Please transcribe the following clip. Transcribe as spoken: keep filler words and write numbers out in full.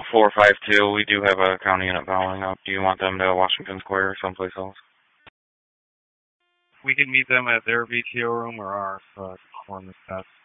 four five two, we do have a county unit following up. Do you want them to Washington Square or someplace else? We can meet them at their V T O room or ours, but on this test.